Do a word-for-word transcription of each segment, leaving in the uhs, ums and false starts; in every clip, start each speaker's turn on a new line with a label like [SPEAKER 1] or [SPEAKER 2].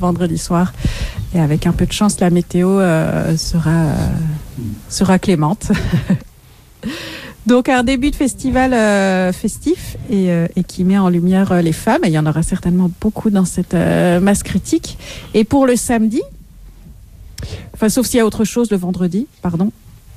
[SPEAKER 1] vendredi soir. Et avec un peu de chance, la météo euh, sera, euh, sera clémente. Donc un début de festival euh, festif et, euh, et qui met en lumière euh, les femmes. Et il y en aura certainement beaucoup dans cette euh, masse critique. Et pour le samedi, enfin sauf s'il y a autre chose le vendredi, pardon.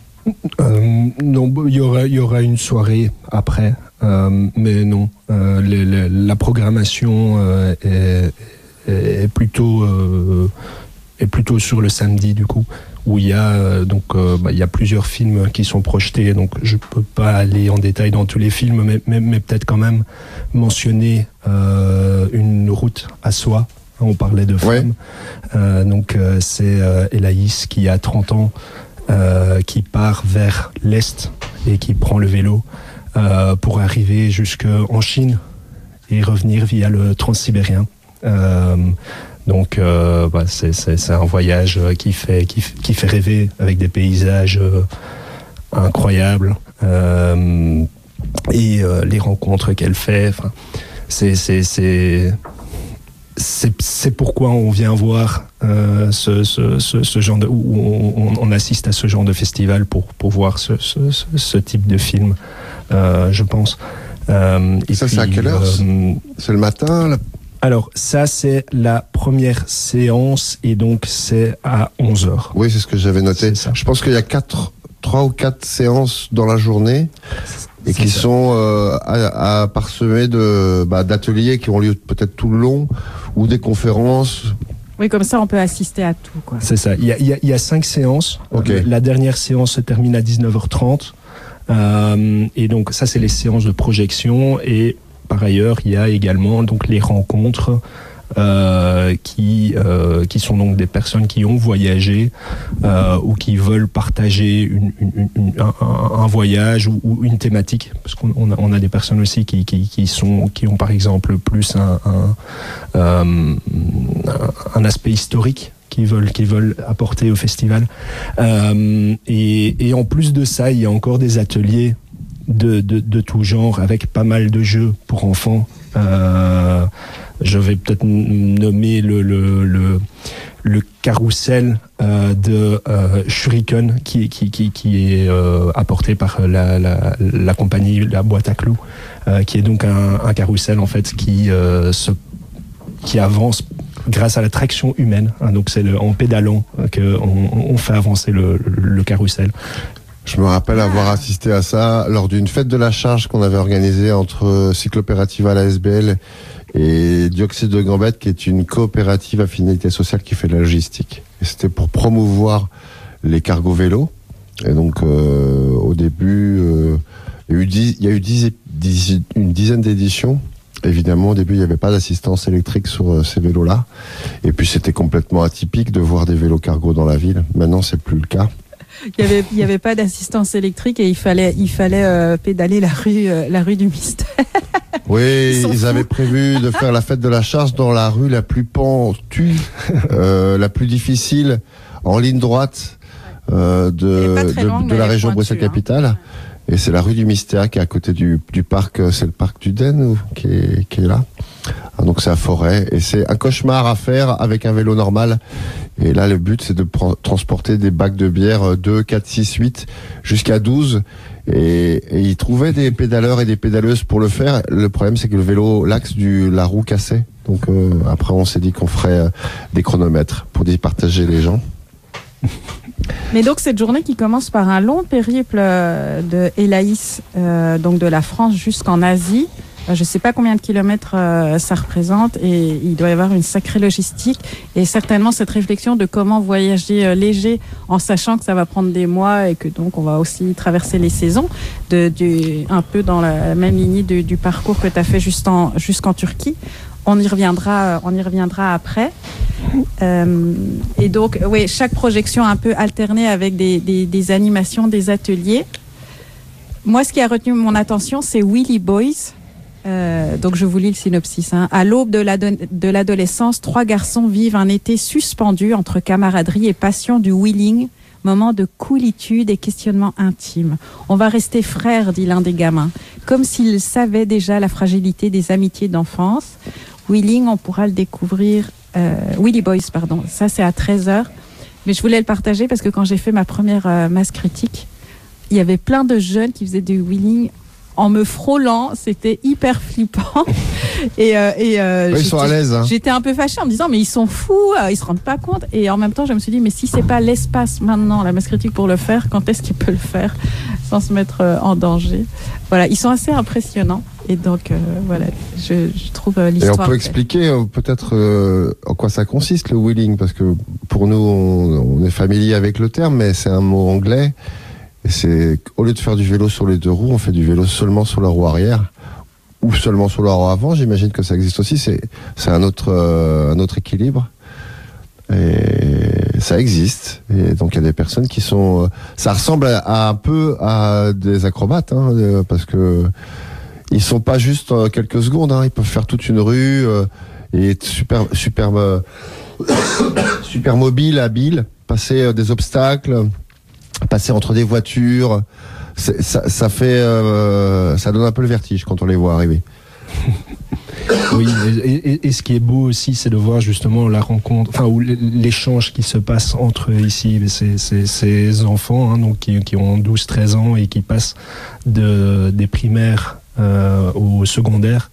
[SPEAKER 2] Euh, non, il y aura, il y aura une soirée après, euh, mais non, euh, les, les, la programmation euh, est, est plutôt euh, est plutôt sur le samedi du coup, où il y a euh, donc euh, bah, il y a plusieurs films qui sont projetés, donc je peux pas aller en détail dans tous les films, mais, mais, mais peut-être quand même mentionner euh, Une route à soi. On parlait de femmes, ouais. euh, donc euh, c'est euh, Elaïs qui a trente ans. Euh, qui part vers l'est et qui prend le vélo euh, pour arriver jusqu'en Chine et revenir via le transsibérien. Euh, donc euh, bah, c'est, c'est, c'est un voyage qui fait, qui, qui fait rêver avec des paysages euh, incroyables euh, et euh, les rencontres qu'elle fait. C'est, c'est, c'est, c'est, c'est pourquoi on vient voir euh, ce, ce, ce, ce genre de, où on, on assiste à ce genre de festival pour, pour voir ce, ce, ce type de film, euh, je pense. Euh,
[SPEAKER 3] et ça, puis, c'est à quelle heure euh, c'est le matin la...
[SPEAKER 2] Alors, ça, c'est la première séance et donc c'est à onze heures.
[SPEAKER 3] Oui, c'est ce que j'avais noté. Je pense qu'il y a quatre, trois ou quatre séances dans la journée. Et c'est qui ça. sont euh, à, à parsemés de bah, d'ateliers qui ont lieu peut-être tout le long ou des conférences.
[SPEAKER 1] Oui, comme ça, on peut assister à tout, quoi.
[SPEAKER 2] C'est ça. Il y a, il y a, il y a cinq séances.
[SPEAKER 3] Okay.
[SPEAKER 2] La dernière séance se termine à dix-neuf heures trente. Euh, et donc, ça, c'est les séances de projection. Et par ailleurs, il y a également donc les rencontres euh, qui euh, qui sont donc des personnes qui ont voyagé euh, ou qui veulent partager une, une, une, un, un voyage ou, ou une thématique, parce qu'on on a, on a des personnes aussi qui qui qui sont qui ont par exemple plus un un, euh, un aspect historique qui veulent qui veulent apporter au festival. Euh, et, et en plus de ça, il y a encore des ateliers de de, de tout genre avec pas mal de jeux pour enfants. Euh, je vais peut-être nommer le le le, le carrousel euh, de euh, Shuriken qui qui qui qui est euh, apporté par la la la compagnie la boîte à clous, euh, qui est donc un un carrousel en fait qui euh, se qui avance grâce à la traction humaine, hein, donc c'est le, en pédalant euh, que on, on fait avancer le le carrousel.
[SPEAKER 3] Je me rappelle avoir assisté à ça lors d'une fête de la charge qu'on avait organisée entre Cyclopérativa, la S B L, et Dioxyde de Gambette, qui est une coopérative à finalité sociale qui fait de la logistique. Et c'était pour promouvoir les cargos vélos. Et donc, euh, au début, euh, il y a eu, dix, il y a eu dix, dix, une dizaine d'éditions. Évidemment, au début, il n'y avait pas d'assistance électrique sur euh, ces vélos-là. Et puis, c'était complètement atypique de voir des vélos cargos dans la ville. Maintenant, c'est plus le cas.
[SPEAKER 1] Il y avait, il y avait pas d'assistance électrique et il fallait, il fallait euh, pédaler la rue, euh, la rue du Mystère.
[SPEAKER 3] Oui, ils, ils avaient prévu de faire la fête de la charge dans la rue la plus pentue, euh, la plus difficile, en ligne droite euh, de, de, longue, de la région Bruxelles-Capitale. Hein. Et c'est la rue du Mystère qui est à côté du, du parc, c'est le parc du Den qui est, qui est là. Ah, donc c'est à Forêt et c'est un cauchemar à faire avec un vélo normal. Et là, le but, c'est de pr- transporter des bacs de bière deux, quatre, six, huit jusqu'à douze. Et, et ils trouvaient des pédaleurs et des pédaleuses pour le faire. Le problème, c'est que le vélo, l'axe de la roue cassait. Donc euh, après, on s'est dit qu'on ferait euh, des chronomètres pour départager les gens.
[SPEAKER 1] Mais donc cette journée qui commence par un long périple de Elaïs, euh, donc de la France jusqu'en Asie. Je ne sais pas combien de kilomètres euh, ça représente et il doit y avoir une sacrée logistique et certainement cette réflexion de comment voyager euh, léger en sachant que ça va prendre des mois et que donc on va aussi traverser les saisons, de, du, un peu dans la même lignée de, du parcours que tu as fait juste en, jusqu'en Turquie. On y reviendra, on y reviendra après. Euh, et donc, oui, chaque projection un peu alternée avec des, des, des animations, des ateliers. Moi, ce qui a retenu mon attention, c'est Wheelie Boys. Euh, donc je vous lis le synopsis. Hein. À l'aube de, l'ado- de l'adolescence, trois garçons vivent un été suspendu entre camaraderie et passion du wheeling, moment de coolitude et questionnement intime. On va rester frères, dit l'un des gamins, comme s'ils savaient déjà la fragilité des amitiés d'enfance. Wheeling, on pourra le découvrir euh, Willy Boys, pardon. Ça, c'est à treize heures. Mais je voulais le partager parce que quand j'ai fait ma première euh, masse critique, il y avait plein de jeunes qui faisaient du wheeling en me frôlant. C'était hyper flippant. et, euh, et euh,
[SPEAKER 3] ouais, ils sont à l'aise. Hein.
[SPEAKER 1] J'étais un peu fâchée en me disant, mais ils sont fous, euh, ils se rendent pas compte. Et en même temps, je me suis dit, mais si c'est pas l'espace maintenant, la masse critique pour le faire, quand est-ce qu'il peut le faire sans se mettre euh, en danger? Voilà, ils sont assez impressionnants. Et donc, euh, voilà, je, je trouve euh, l'histoire...
[SPEAKER 3] Et on peut expliquer euh, peut-être euh, en quoi ça consiste, le wheeling, parce que pour nous, on, on est familier avec le terme, mais c'est un mot anglais. Et c'est, au lieu de faire du vélo sur les deux roues, on fait du vélo seulement sur la roue arrière, ou seulement sur la roue avant. J'imagine que ça existe aussi. C'est, c'est un autre, euh, un autre équilibre. Et ça existe. Et donc, il y a des personnes qui sont... Ça ressemble à, à un peu à des acrobates, hein, parce que ils sont pas juste quelques secondes, hein, ils peuvent faire toute une rue euh, et être super, super, euh, super mobile, habile, passer euh, des obstacles, passer entre des voitures. C'est, ça, ça fait, euh, ça donne un peu le vertige quand on les voit arriver.
[SPEAKER 2] Oui, et, et, et ce qui est beau aussi, c'est de voir justement la rencontre, enfin, ou l'échange qui se passe entre ici, ces, ces, ces enfants, hein, donc qui, qui ont douze treize ans et qui passent de, des primaires Euh, au secondaire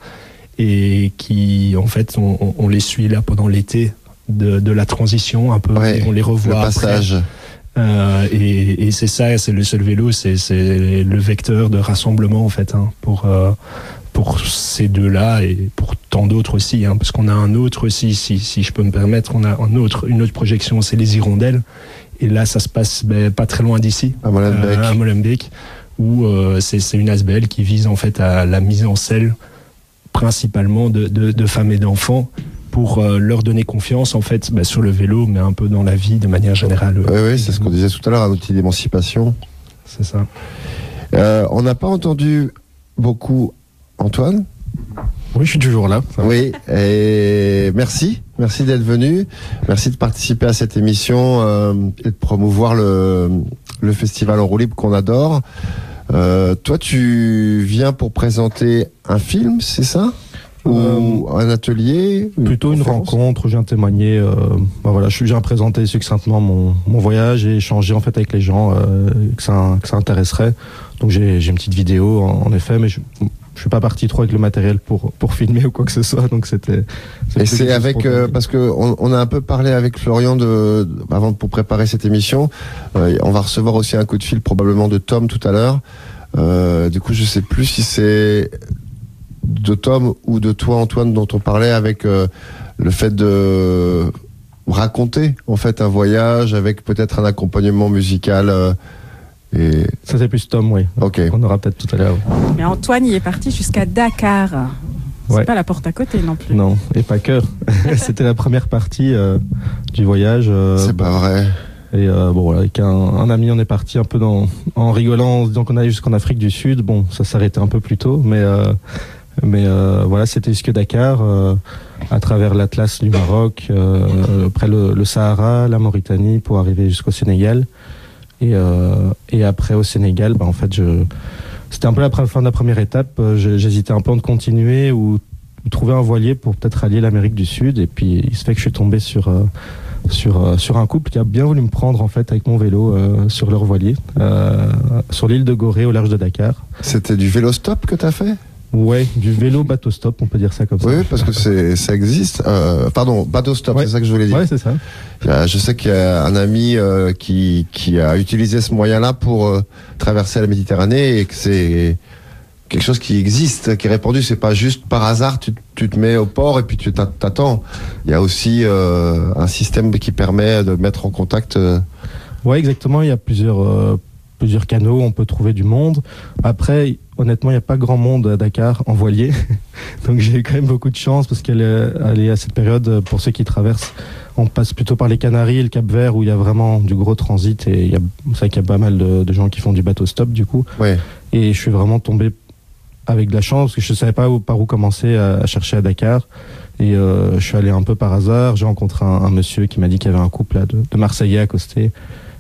[SPEAKER 2] et qui en fait on, on les suit là pendant l'été de, de la transition un peu,
[SPEAKER 3] ouais,
[SPEAKER 2] on les revoit
[SPEAKER 3] le passage.
[SPEAKER 2] Après. Euh, et, et c'est ça, c'est le seul vélo, c'est, c'est le vecteur de rassemblement en fait, hein, pour euh, pour ces deux-là et pour tant d'autres aussi, hein, parce qu'on a un autre aussi, si si je peux me permettre, on a un autre une autre projection, c'est les Hirondelles, et là ça se passe ben, pas très loin d'ici,
[SPEAKER 3] à Molenbeek.
[SPEAKER 2] Euh, à Molenbeek. Où euh, c'est, c'est une A S B L qui vise en fait à la mise en selle principalement de, de, de femmes et d'enfants pour euh, leur donner confiance en fait bah, sur le vélo, mais un peu dans la vie de manière générale.
[SPEAKER 3] Oui, oui, c'est ce qu'on disait tout à l'heure, un outil d'émancipation.
[SPEAKER 2] C'est ça.
[SPEAKER 3] Euh, on n'a pas entendu beaucoup Antoine.
[SPEAKER 4] Oui, je suis toujours là.
[SPEAKER 3] Oui, et merci, merci d'être venu, merci de participer à cette émission euh, et de promouvoir le, le festival en roue libre qu'on adore. Euh, toi, tu viens pour présenter un film, c'est ça? Ou euh, un atelier?
[SPEAKER 4] Plutôt une, une rencontre, je viens témoigner. Euh, ben voilà, je viens présenter succinctement mon, mon voyage et échanger en fait avec les gens euh, que, ça, que ça intéresserait. Donc j'ai, j'ai une petite vidéo en, en effet, mais je, je suis pas parti trop avec le matériel pour pour filmer ou quoi que ce soit. Donc c'était.
[SPEAKER 3] Et c'est avec euh, parce que on, on a un peu parlé avec Florian de, de avant pour préparer cette émission. Euh, on va recevoir aussi un coup de fil probablement de Tom tout à l'heure. Euh, du coup, je sais plus si c'est de Tom ou de toi, Antoine, dont on parlait avec euh, le fait de raconter en fait un voyage avec peut-être un accompagnement musical. Euh, et...
[SPEAKER 4] Ça c'est plus Tom, oui.
[SPEAKER 3] Ok.
[SPEAKER 4] On aura peut-être tout à l'heure.
[SPEAKER 1] Mais Antoine, il est parti jusqu'à Dakar. C'est
[SPEAKER 4] ouais.
[SPEAKER 1] pas la porte à côté non plus.
[SPEAKER 4] Non, et pas que. C'était la première partie euh, du voyage. Euh,
[SPEAKER 3] c'est pas vrai.
[SPEAKER 4] Et euh, bon, voilà, avec un, un ami, on est parti un peu dans, en rigolant, en se disant qu'on allait jusqu'en Afrique du Sud. Bon, ça s'arrêtait un peu plus tôt, mais euh, mais euh, voilà, c'était jusque Dakar, euh, à travers l'Atlas du Maroc, euh, après le, le Sahara, la Mauritanie, pour arriver jusqu'au Sénégal. Et euh, et après au Sénégal, bah en fait, je c'était un peu la fin de la première étape. J'hésitais un peu de continuer ou, ou trouver un voilier pour peut-être allier l'Amérique du Sud. Et puis il se fait que je suis tombé sur euh, sur euh, sur un couple qui a bien voulu me prendre en fait avec mon vélo euh, sur leur voilier euh, sur l'île de Gorée au large de Dakar.
[SPEAKER 3] C'était du vélo stop que t'as fait?
[SPEAKER 4] Ouais, du vélo bateau stop, on peut dire ça comme ça.
[SPEAKER 3] Oui, parce que c'est ça existe. Euh, pardon, bateau stop, ouais. C'est ça que je voulais dire.
[SPEAKER 4] Ouais, c'est ça.
[SPEAKER 3] Je sais qu'il y a un ami euh, qui qui a utilisé ce moyen-là pour euh, traverser la Méditerranée et que c'est quelque chose qui existe, qui est répandu. C'est pas juste par hasard, tu, tu te mets au port et puis tu t'attends. Il y a aussi euh, un système qui permet de mettre en contact. Euh...
[SPEAKER 4] Ouais, exactement. Il y a plusieurs euh, plusieurs canaux. On peut trouver du monde. Après, honnêtement, il n'y a pas grand monde à Dakar en voilier. Donc j'ai eu quand même beaucoup de chance parce qu'elle est, elle est à cette période, pour ceux qui traversent, on passe plutôt par les Canaries et le Cap-Vert où il y a vraiment du gros transit et il y a, c'est vrai qu'il y a pas mal de, de gens qui font du bateau stop du coup.
[SPEAKER 3] Ouais.
[SPEAKER 4] Et je suis vraiment tombé avec de la chance parce que je ne savais pas où, par où commencer à, à chercher à Dakar. Et euh, je suis allé un peu par hasard. J'ai rencontré un, un monsieur qui m'a dit qu'il y avait un couple là, de, de Marseillais à accoster.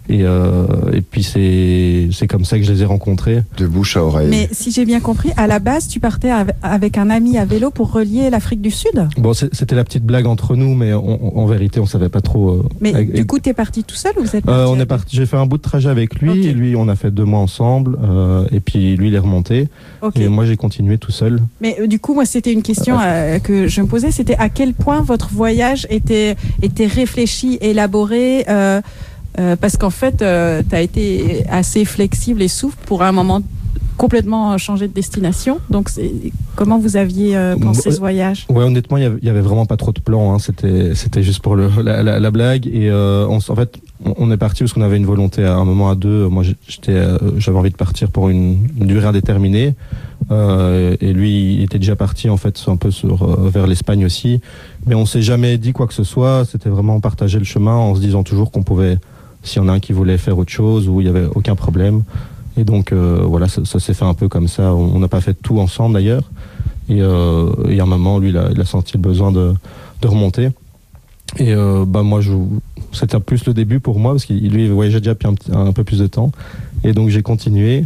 [SPEAKER 4] Et, euh, et puis c'est c'est comme ça que je les ai rencontrés.
[SPEAKER 3] De bouche à oreille.
[SPEAKER 1] Mais si j'ai bien compris, à la base, tu partais avec un ami à vélo pour relier l'Afrique du Sud?
[SPEAKER 4] Bon, c'était la petite blague entre nous, mais on, en vérité, on savait pas trop. Euh,
[SPEAKER 1] mais
[SPEAKER 4] avec,
[SPEAKER 1] du coup, t'es parti tout seul ou vous êtes
[SPEAKER 4] euh,
[SPEAKER 1] parti
[SPEAKER 4] On est parti. J'ai fait un bout de trajet avec lui.
[SPEAKER 1] Okay.
[SPEAKER 4] Et lui, on a fait deux mois ensemble. Euh, et puis lui, il est remonté. Okay. Et moi, j'ai continué tout seul.
[SPEAKER 1] Mais euh, du coup, moi, c'était une question euh, que je me posais. C'était à quel point votre voyage était était réfléchi, élaboré. Euh, Euh, parce qu'en fait, euh, tu as été assez flexible et souple pour un moment complètement changer de destination. Donc, comment vous aviez euh, pensé ouais, ce voyage?
[SPEAKER 4] Ouais, honnêtement, il y avait vraiment pas trop de plans. Hein. C'était, c'était juste pour le, la, la, la blague. Et euh, on, en fait, on, on est parti parce qu'on avait une volonté à un moment à deux. Moi, j'étais, euh, j'avais envie de partir pour une, une durée indéterminée. Euh, et lui, il était déjà parti en fait, un peu sur euh, vers l'Espagne aussi. Mais on s'est jamais dit quoi que ce soit. C'était vraiment partager le chemin en se disant toujours qu'on pouvait. S'il y en a un qui voulait faire autre chose ou il n'y avait aucun problème. Et donc, euh, voilà, ça, ça s'est fait un peu comme ça. On n'a pas fait tout ensemble, d'ailleurs. Et, euh, et à un moment, lui, il a, il a senti le besoin de, de remonter. Et euh, bah, moi, je, c'était plus le début pour moi, parce qu'il lui, il voyageait déjà depuis un, un peu plus de temps. Et donc, j'ai continué.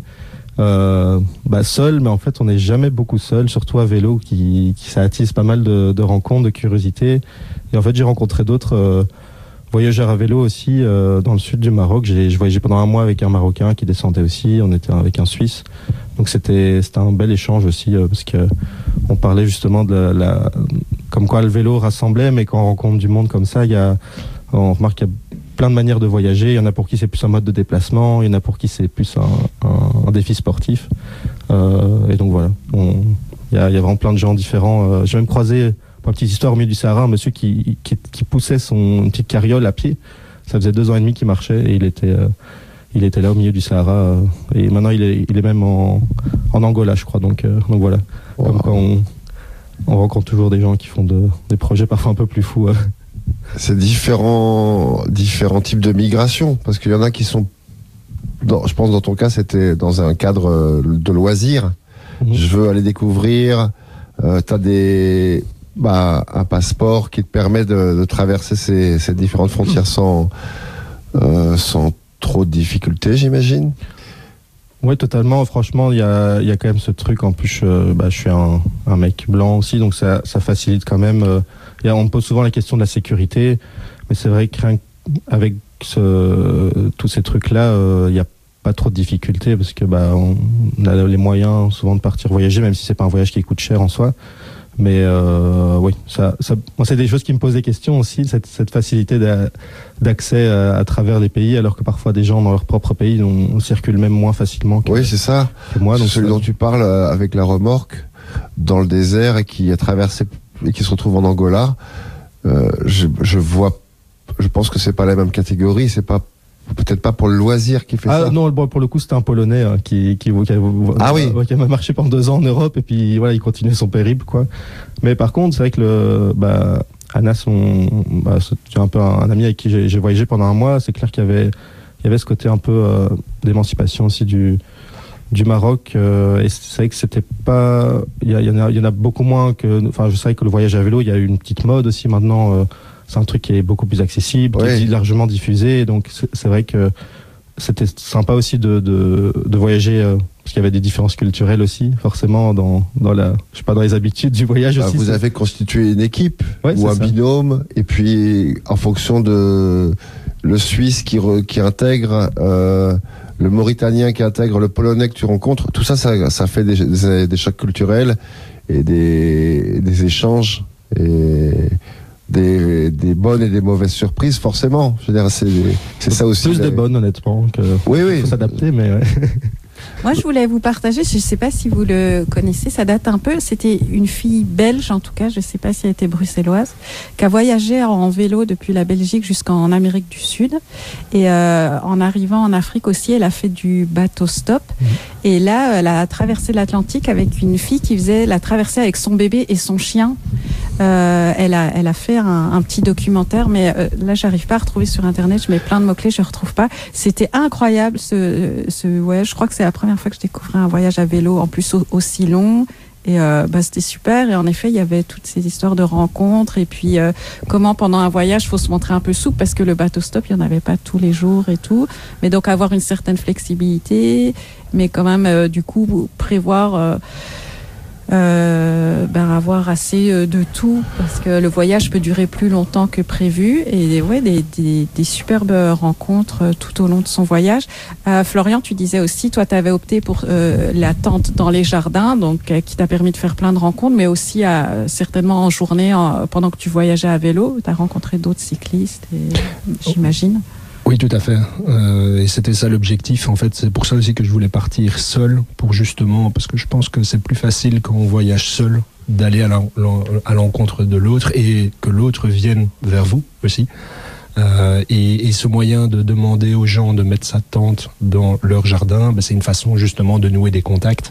[SPEAKER 4] Euh, bah, seul, mais en fait, on n'est jamais beaucoup seul, surtout à vélo, qui, qui ça attise pas mal de, de rencontres, de curiosité. Et en fait, j'ai rencontré d'autres... Euh, voyageurs à vélo aussi euh, dans le sud du Maroc. J'ai, je voyageais pendant un mois avec un Marocain qui descendait aussi. On était avec un Suisse. Donc c'était, c'était un bel échange aussi euh, parce que on parlait justement de la, la, comme quoi le vélo rassemblait, mais quand on rencontre du monde comme ça, il y a, on remarque qu'il y a plein de manières de voyager. Il y en a pour qui c'est plus un mode de déplacement, il y en a pour qui c'est plus un, un, un défi sportif. Euh, et donc voilà, on, il y a, il y a vraiment plein de gens différents. Euh, j'ai même croisé pour une petite histoire au milieu du Sahara, un monsieur qui, qui, qui poussait son petite carriole à pied. Ça faisait deux ans et demi qu'il marchait et il était, euh, il était là au milieu du Sahara. Euh, et maintenant, il est, il est même en, en Angola, je crois. Donc, euh, donc voilà. Wow. Comme quoi, on, on rencontre toujours des gens qui font de, des projets parfois un peu plus fous. Euh.
[SPEAKER 3] C'est différents, différents types de migration. Parce qu'il y en a qui sont... Dans, je pense dans ton cas, c'était dans un cadre de loisirs. Mmh. Je veux aller découvrir. Euh, t'as des... Bah, un passeport qui te permet de, de traverser ces, ces différentes frontières sans, euh, sans trop de difficultés, j'imagine.
[SPEAKER 4] Oui, totalement. Franchement, il y a, y a quand même ce truc. En plus, je, bah, je suis un, un mec blanc aussi, donc ça, ça facilite quand même. Euh, y a, on me pose souvent la question de la sécurité, mais c'est vrai qu'avec ce, tous ces trucs-là, il euh, n'y a pas trop de difficultés parce que bah, on, on a les moyens souvent de partir voyager, même si c'est pas un voyage qui coûte cher en soi. Mais euh, oui, ça, ça, moi, c'est des choses qui me posent des questions aussi, cette, cette facilité d'accès à, à travers les pays, alors que parfois des gens dans leur propre pays on, on circule même moins facilement que,
[SPEAKER 3] oui, c'est ça.
[SPEAKER 4] que moi. Donc
[SPEAKER 3] celui
[SPEAKER 4] ça...
[SPEAKER 3] dont tu parles avec la remorque dans le désert et qui a traversé et qui se retrouve en Angola, euh, je, je vois, je pense que c'est pas la même catégorie, c'est pas peut-être pas pour le loisir qui fait
[SPEAKER 4] ah,
[SPEAKER 3] ça.
[SPEAKER 4] Non, bon, pour le coup, c'était un Polonais hein, qui, qui, qui, qui,
[SPEAKER 3] ah, oui.
[SPEAKER 4] qui a marché pendant deux ans en Europe et puis voilà, il continuait son périple, quoi. Mais par contre, c'est vrai que le, bah, Anas, on, bah, c'est un peu un, un ami avec qui j'ai, j'ai voyagé pendant un mois. C'est clair qu'il y avait, il y avait ce côté un peu euh, d'émancipation aussi du, du Maroc. Euh, et c'est vrai que c'était pas, il y, y en a, il y en a beaucoup moins que, enfin, je sais que le voyage à vélo, il y a eu une petite mode aussi maintenant. Euh, c'est un truc qui est beaucoup plus accessible, oui. Qui est largement diffusé. Donc c'est, c'est vrai que c'était sympa aussi de, de, de voyager euh, parce qu'il y avait des différences culturelles aussi, forcément dans, dans la, je sais pas, dans les habitudes du voyage bah, aussi.
[SPEAKER 3] Vous ça. avez constitué une équipe
[SPEAKER 4] ouais,
[SPEAKER 3] ou un
[SPEAKER 4] ça.
[SPEAKER 3] binôme, et puis en fonction de le Suisse qui, re, qui intègre, euh, le Mauritanien qui intègre, le Polonais que tu rencontres, tout ça, ça, ça fait des, des, des chocs culturels et des, des échanges et Des, des bonnes et des mauvaises surprises, forcément. Je veux dire, c'est, c'est ça aussi.
[SPEAKER 4] Plus
[SPEAKER 3] la...
[SPEAKER 4] des bonnes, honnêtement. Que
[SPEAKER 3] oui, oui.
[SPEAKER 4] Il faut s'adapter, mais ouais.
[SPEAKER 1] Moi, je voulais vous partager, je ne sais pas si vous le connaissez, ça date un peu. C'était une fille belge, en tout cas, je ne sais pas si elle était bruxelloise, qui a voyagé en vélo depuis la Belgique jusqu'en Amérique du Sud. Et euh, en arrivant en Afrique aussi, elle a fait du bateau stop. Mmh. Et là, elle a traversé l'Atlantique avec une fille qui faisait la traversée avec son bébé et son chien. Euh, elle a, elle a fait un, un petit documentaire, mais euh, là, j'arrive pas à retrouver sur Internet. Je mets plein de mots-clés, je retrouve pas. C'était incroyable ce, ce voyage. Je crois que c'est la première fois que je découvrais un voyage à vélo, en plus au, aussi long Et euh, bah, c'était super. Et en effet, il y avait toutes ces histoires de rencontres. Et puis, euh, comment pendant un voyage, il faut se montrer un peu souple parce que le bateau stop, il n'y en avait pas tous les jours et tout. Mais donc, avoir une certaine flexibilité, mais quand même, euh, du coup, prévoir... Euh, Euh, ben avoir assez de tout parce que le voyage peut durer plus longtemps que prévu et ouais des, des, des superbes rencontres tout au long de son voyage. Euh, Florian, tu disais aussi, toi tu avais opté pour euh, la tente dans les jardins, donc euh, qui t'a permis de faire plein de rencontres, mais aussi à, certainement en journée en, pendant que tu voyageais à vélo, tu as rencontré d'autres cyclistes et, j'imagine.
[SPEAKER 2] Oui, tout à fait. Euh, et c'était ça l'objectif. En fait, c'est pour ça aussi que je voulais partir seul, pour justement, parce que je pense que c'est plus facile quand on voyage seul d'aller à, à l'encontre de l'autre et que l'autre vienne vers vous aussi. Euh, et, et ce moyen de demander aux gens de mettre sa tente dans leur jardin, ben, c'est une façon justement de nouer des contacts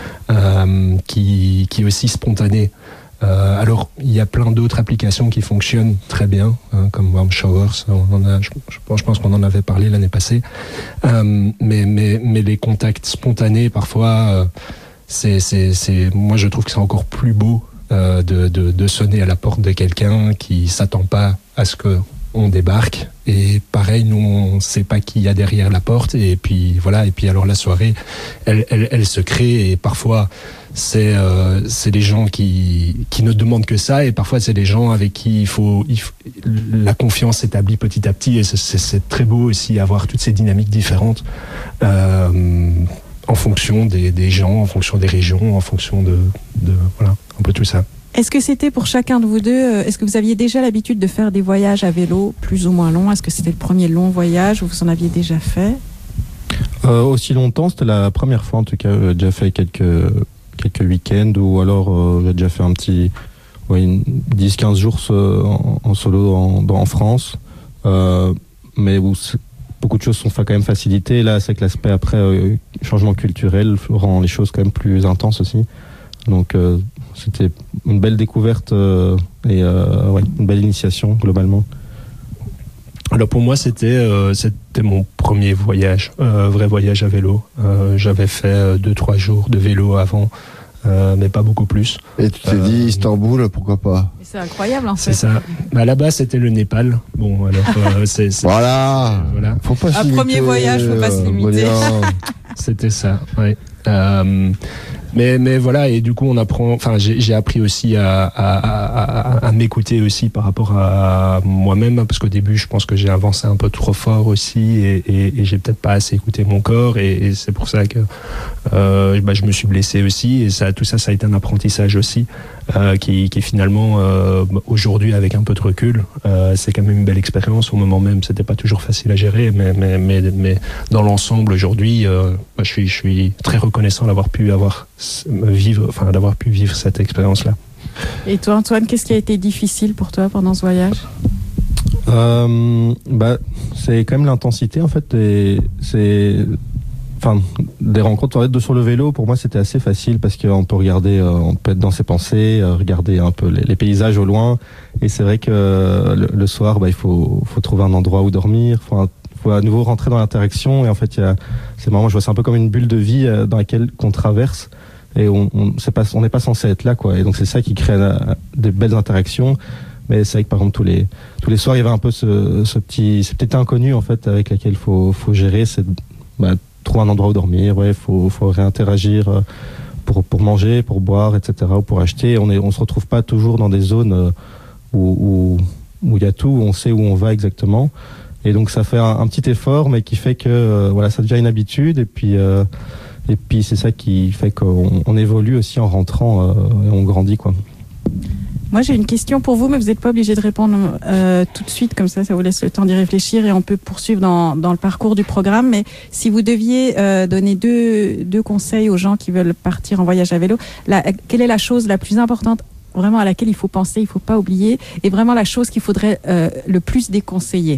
[SPEAKER 2] euh, qui, qui est aussi spontanée. Euh, alors, il y a plein d'autres applications qui fonctionnent très bien, hein, comme Warm Showers. On en a, je, je, je pense qu'on en avait parlé l'année passée. Euh, mais, mais, mais les contacts spontanés, parfois, euh, c'est, c'est, c'est, moi, je trouve que c'est encore plus beau euh, de, de, de sonner à la porte de quelqu'un qui s'attend pas à ce que on débarque. Et pareil, nous, on sait pas qui y a derrière la porte. Et puis voilà. Et puis alors la soirée, elle, elle, elle se crée. Et parfois, c'est euh, c'est les gens qui qui ne demandent que ça. Et parfois, c'est des gens avec qui il faut, il faut la confiance s'établit petit à petit. Et c'est, c'est, c'est très beau aussi avoir toutes ces dynamiques différentes euh, en fonction des, des gens, en fonction des régions, en fonction de, de voilà, un peu tout ça.
[SPEAKER 1] Est-ce que c'était pour chacun de vous deux, est-ce que vous aviez déjà l'habitude de faire des voyages à vélo plus ou moins longs? Est-ce que c'était le premier long voyage ou vous en aviez déjà fait?
[SPEAKER 4] euh, Aussi longtemps, c'était la première fois en tout cas. J'ai déjà fait quelques, quelques week-ends ou alors euh, j'ai déjà fait un petit ouais, dix quinze jours en, en solo en, en France. Euh, mais où beaucoup de choses sont quand même facilitées. Là, c'est que l'aspect après, euh, changement culturel rend les choses quand même plus intenses aussi. Donc euh, c'était une belle découverte euh, et euh, ouais, une belle initiation globalement.
[SPEAKER 2] Alors pour moi c'était euh, c'était mon premier voyage, euh, vrai voyage à vélo. Euh, j'avais fait deux trois jours de vélo avant, euh, mais pas beaucoup plus.
[SPEAKER 3] Et tu t'es euh, dit Istanbul, pourquoi pas?
[SPEAKER 1] C'est incroyable en fait.
[SPEAKER 2] C'est ça. Bah, là-bas c'était le Népal. Bon alors euh, c'est, c'est
[SPEAKER 3] voilà.
[SPEAKER 2] Euh, voilà.
[SPEAKER 3] Faut pas
[SPEAKER 1] un
[SPEAKER 3] se
[SPEAKER 1] premier voyage, faut pas se limiter.
[SPEAKER 2] C'était ça. Ouais. Euh, mais mais voilà, et du coup on apprend, enfin j'ai, j'ai appris aussi à, à, à, à m'écouter aussi par rapport à moi-même, parce qu'au début je pense que j'ai avancé un peu trop fort aussi et, et, et j'ai peut-être pas assez écouté mon corps et, et c'est pour ça que euh, bah, je me suis blessé aussi et ça, tout ça ça a été un apprentissage aussi euh, qui, qui finalement euh, aujourd'hui avec un peu de recul euh, c'est quand même une belle expérience. Au moment même c'était pas toujours facile à gérer, mais mais mais, mais dans l'ensemble aujourd'hui euh, bah, je suis je suis très reconnaissant d'avoir pu avoir vivre, enfin d'avoir pu vivre cette expérience-là.
[SPEAKER 1] Et toi, Antoine, qu'est-ce qui a été difficile pour toi pendant ce voyage?
[SPEAKER 4] euh, bah, c'est quand même l'intensité en fait. Et c'est, enfin, des rencontres de sur le vélo. Pour moi, c'était assez facile parce qu'on peut regarder, euh, on peut être dans ses pensées, euh, regarder un peu les, les paysages au loin. Et c'est vrai que euh, le, le soir, bah, il faut, faut trouver un endroit où dormir. Faut un, faut à nouveau rentrer dans l'interaction et en fait il y a, c'est marrant, je vois c'est un peu comme une bulle de vie euh, dans laquelle qu'on traverse et on on c'est pas on n'est pas censé être là quoi, et donc c'est ça qui crée euh, des belles interactions. Mais c'est vrai que par exemple tous les tous les soirs il y avait un peu ce, ce petit ce petit inconnu en fait avec lequel faut faut gérer, c'est bah, trouver un endroit où dormir, ouais, faut faut réinteragir euh, pour pour manger, pour boire, et cetera, ou pour acheter. On est on se retrouve pas toujours dans des zones euh, où où où il y a tout, où on sait où on va exactement. Et donc ça fait un, un petit effort, mais qui fait que euh, voilà, ça devient une habitude. Et puis euh, et puis c'est ça qui fait qu'on on évolue aussi en rentrant euh, et on grandit quoi.
[SPEAKER 1] Moi j'ai une question pour vous, mais vous n'êtes pas obligé de répondre euh, tout de suite, comme ça, ça vous laisse le temps d'y réfléchir et on peut poursuivre dans dans le parcours du programme. Mais si vous deviez euh, donner deux deux conseils aux gens qui veulent partir en voyage à vélo, la, quelle est la chose la plus importante vraiment à laquelle il faut penser, il faut pas oublier, et vraiment la chose qu'il faudrait euh, le plus déconseiller?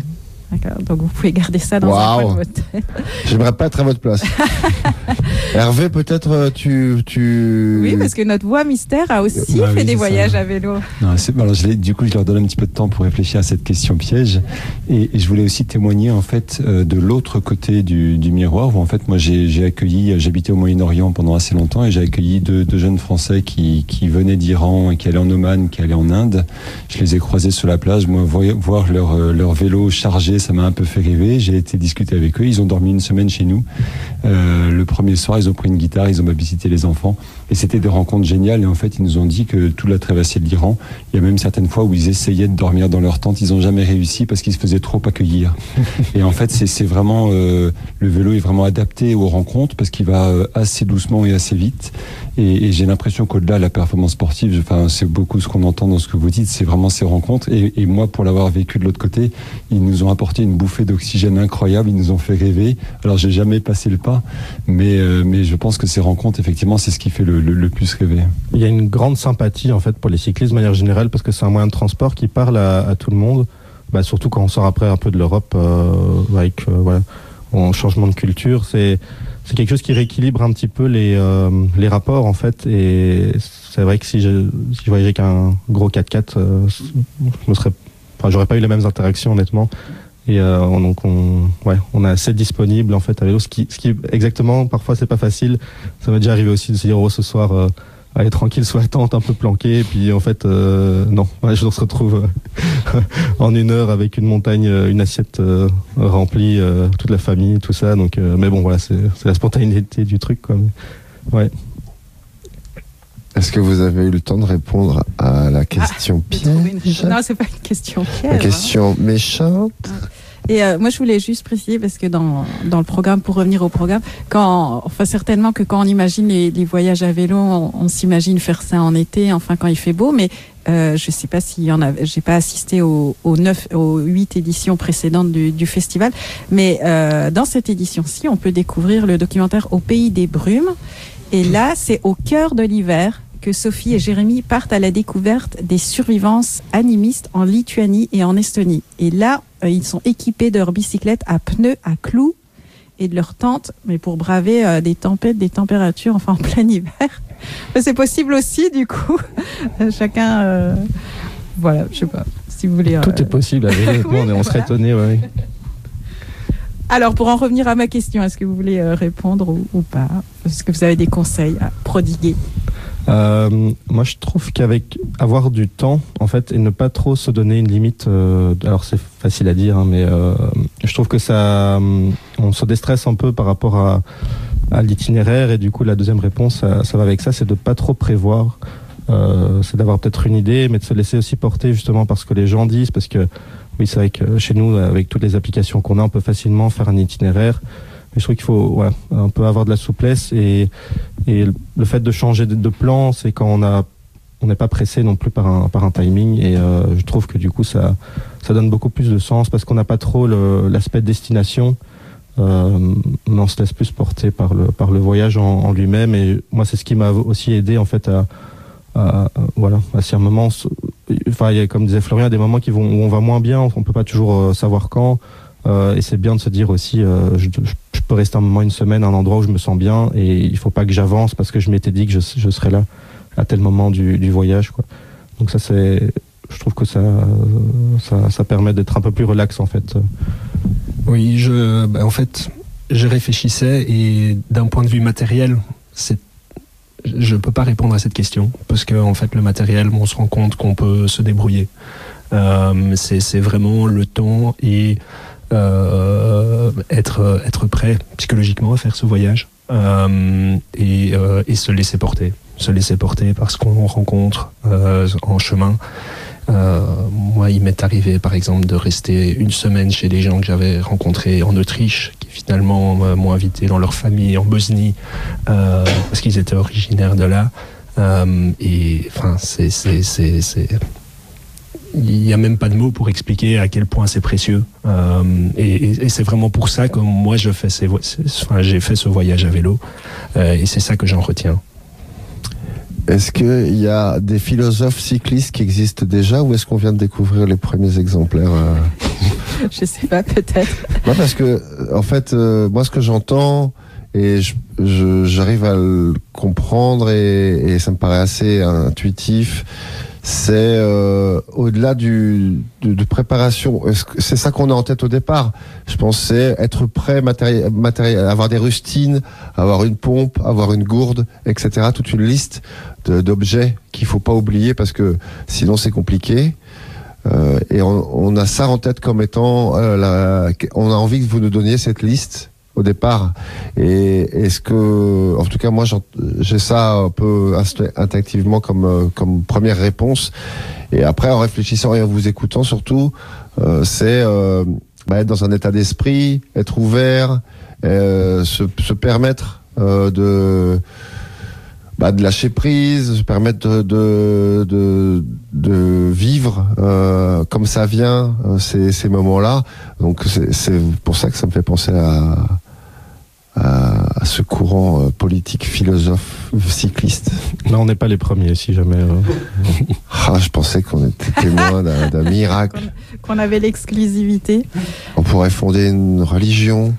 [SPEAKER 1] D'accord. Donc vous pouvez garder ça dans wow. un coin de votre tête.
[SPEAKER 3] J'aimerais pas être à votre place. Hervé, peut-être tu, tu...
[SPEAKER 1] Oui, parce que notre voix mystère a aussi
[SPEAKER 5] bah
[SPEAKER 1] fait
[SPEAKER 5] oui,
[SPEAKER 1] des voyages
[SPEAKER 5] ça.
[SPEAKER 1] à vélo.
[SPEAKER 5] Non, c'est, alors je du coup, je leur donne un petit peu de temps pour réfléchir à cette question piège. Et, et je voulais aussi témoigner en fait euh, de l'autre côté du, du miroir, où en fait moi j'ai, j'ai accueilli, j'habitais au Moyen-Orient pendant assez longtemps et j'ai accueilli deux, deux jeunes Français qui, qui venaient d'Iran et qui allaient en Oman, qui allaient en Inde. Je les ai croisés sur la plage. Moi, voir leur, leur vélo chargé, ça m'a un peu fait rêver. J'ai été discuter avec eux. Ils ont dormi une semaine chez nous. Euh, le premier soir, ils ont pris une guitare, ils ont babysité les enfants. Et c'était des rencontres géniales. Et en fait, ils nous ont dit que toute la traversée de l'Iran, il y a même certaines fois où ils essayaient de dormir dans leur tente. Ils n'ont jamais réussi parce qu'ils se faisaient trop accueillir. Et en fait, c'est, c'est vraiment, euh, le vélo est vraiment adapté aux rencontres parce qu'il va assez doucement et assez vite. Et, et j'ai l'impression qu'au-delà de la performance sportive, enfin, c'est beaucoup ce qu'on entend dans ce que vous dites, c'est vraiment ces rencontres. Et, et moi, pour l'avoir vécu de l'autre côté, ils nous ont apporté une bouffée d'oxygène incroyable, ils nous ont fait rêver. Alors, j'ai jamais passé le pas, mais, euh, mais je pense que ces rencontres, effectivement, c'est ce qui fait le, le, le plus rêver.
[SPEAKER 4] Il y a une grande sympathie, en fait, pour les cyclistes de manière générale, parce que c'est un moyen de transport qui parle à, à tout le monde, bah, surtout quand on sort après un peu de l'Europe, euh, avec, euh, voilà, en changement de culture, c'est... C'est quelque chose qui rééquilibre un petit peu les, euh, les rapports, en fait. Et c'est vrai que si je, si je voyageais qu'un gros quatre-quatre, euh, je me serais, enfin, j'aurais pas eu les mêmes interactions, honnêtement. Et euh, donc, on, ouais, on est assez disponible, en fait, à vélo. Ce qui, ce qui, exactement, parfois, c'est pas facile. Ça m'est déjà arrivé aussi de se dire, oh, ce soir, euh, allez, tranquille, sur la tente, un peu planqué. Et puis, en fait, euh, non. Ouais, je se retrouve euh, en une heure avec une montagne, une assiette euh, remplie, euh, toute la famille, tout ça. Donc, euh, mais bon, voilà, c'est, c'est la spontanéité du truc, quoi. Mais, ouais.
[SPEAKER 3] Est-ce que vous avez eu le temps de répondre à la question
[SPEAKER 1] ah,
[SPEAKER 3] piège?
[SPEAKER 1] Non, c'est pas une question piège.
[SPEAKER 3] La question hein. méchante.
[SPEAKER 1] Et euh, moi, je voulais juste préciser, parce que dans, dans le programme, pour revenir au programme, quand, enfin, certainement que quand on imagine les, les voyages à vélo, on, on s'imagine faire ça en été, enfin, quand il fait beau, mais euh, je sais pas s'il y en a, j'ai pas assisté aux, aux neuf, aux huit éditions précédentes du, du festival, mais euh, dans cette édition-ci, on peut découvrir le documentaire Au pays des brumes, et là, c'est au cœur de l'hiver que Sophie et Jérémy partent à la découverte des survivances animistes en Lituanie et en Estonie. Et là, euh, ils sont équipés de leurs bicyclettes à pneus, à clous et de leurs tentes, mais pour braver euh, des tempêtes, des températures, enfin en plein hiver. C'est possible aussi, du coup. Chacun, euh, voilà, je sais pas, si vous voulez. Euh...
[SPEAKER 4] Tout est possible, avec oui, on, on serait étonnés, ouais.
[SPEAKER 1] Alors, pour en revenir à ma question, est-ce que vous voulez euh, répondre ou, ou pas? Est-ce que vous avez des conseils à prodiguer?
[SPEAKER 4] Euh, moi, je trouve qu'avec avoir du temps, en fait, et ne pas trop se donner une limite, euh, alors c'est facile à dire, hein, mais euh, je trouve que ça, on se déstresse un peu par rapport à, à l'itinéraire, et du coup, la deuxième réponse, ça, ça va avec ça, c'est de pas trop prévoir, euh, c'est d'avoir peut-être une idée, mais de se laisser aussi porter justement par ce que les gens disent, parce que oui, c'est vrai que chez nous, avec toutes les applications qu'on a, on peut facilement faire un itinéraire. Mais je trouve qu'il faut ouais, un peu avoir de la souplesse et, et le fait de changer de, de plan, c'est quand on a on n'est pas pressé non plus par un par un timing et euh, je trouve que du coup ça ça donne beaucoup plus de sens parce qu'on n'a pas trop le, l'aspect destination, euh, mais on se laisse plus porter par le par le voyage en, en lui-même et moi c'est ce qui m'a aussi aidé en fait à, à, à voilà à ces moments, enfin il y a comme disait Florian des moments qui vont où on va moins bien, on peut pas toujours savoir quand. Euh, et c'est bien de se dire aussi, euh, je, je peux rester un moment, une semaine, à un endroit où je me sens bien, et il faut pas que j'avance parce que je m'étais dit que je, je serais là à tel moment du, du voyage, quoi. Donc ça, c'est, je trouve que ça, ça, ça permet d'être un peu plus relax, en fait.
[SPEAKER 2] Oui, je, bah, en fait, je réfléchissais et d'un point de vue matériel, c'est, je peux pas répondre à cette question parce que en fait, le matériel, on se rend compte qu'on peut se débrouiller. Euh, c'est, c'est vraiment le temps et Euh, être être prêt psychologiquement à faire ce voyage euh, et, euh, et se laisser porter, se laisser porter par ce qu'on rencontre euh, en chemin. Euh, moi, il m'est arrivé, par exemple, de rester une semaine chez des gens que j'avais rencontrés en Autriche, qui finalement euh, m'ont invité dans leur famille en Bosnie euh, parce qu'ils étaient originaires de là. Euh, et enfin, c'est c'est c'est c'est il n'y a même pas de mots pour expliquer à quel point c'est précieux. Euh, et, et, et c'est vraiment pour ça que moi, je fais ces, enfin, j'ai fait ce voyage à vélo. Euh, et c'est ça que j'en retiens.
[SPEAKER 3] Est-ce qu'il y a des philosophes cyclistes qui existent déjà ou est-ce qu'on vient de découvrir les premiers exemplaires euh...
[SPEAKER 1] Je sais pas, peut-être.
[SPEAKER 3] Non, parce que, en fait, euh, moi, ce que j'entends, et je, je, j'arrive à le comprendre, et, et ça me paraît assez intuitif, c'est euh, au-delà du de, de préparation. C'est ça qu'on a en tête au départ. Je pensais être prêt, matériel, matériel, avoir des rustines, avoir une pompe, avoir une gourde, et cetera. Toute une liste de, d'objets qu'il faut pas oublier parce que sinon c'est compliqué. Euh, et on, on a ça en tête comme étant, euh, la, on a envie que vous nous donniez cette liste au départ. Et est-ce que, en tout cas, moi, j'ai ça un peu instinctivement comme comme première réponse. Et après, en réfléchissant et en vous écoutant, surtout, euh, c'est euh, bah, être dans un état d'esprit, être ouvert, euh, se, se permettre euh, de Bah, de lâcher prise, se permettre de de de, de vivre euh, comme ça vient euh, ces ces moments-là. Donc c'est c'est pour ça que ça me fait penser à à, à ce courant euh, politique, philosophe, cycliste.
[SPEAKER 4] Là, on n'est pas les premiers, si jamais. Euh...
[SPEAKER 3] ah, je pensais qu'on était témoin d'un, d'un miracle.
[SPEAKER 1] Qu'on, qu'on avait l'exclusivité.
[SPEAKER 3] On pourrait fonder une religion.